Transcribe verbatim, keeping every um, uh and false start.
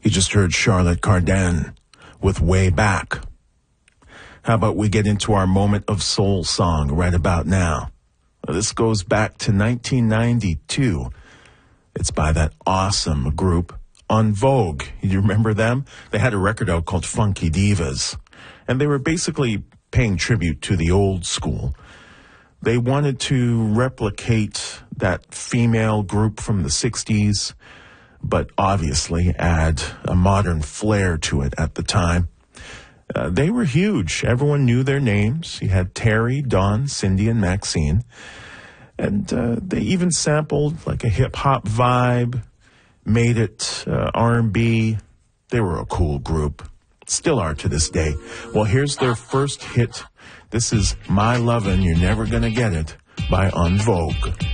You just heard Charlotte Cardin with Way Back. How about we get into our moment of soul song right about now? Well, this goes back to nineteen ninety-two. It's by that awesome group En Vogue. You remember them? They had a record out called Funky Divas, and they were basically paying tribute to the old school. They wanted to replicate that female group from the sixties, but obviously add a modern flair to it at the time. Uh, they were huge. Everyone knew their names. You had Terry, Dawn, Cindy, and Maxine. And uh, they even sampled like a hip-hop vibe, made it uh, R and B. They were a cool group. Still are to this day. Well, here's their first hit. This is My Lovin' You're Never Gonna Get It by En Vogue.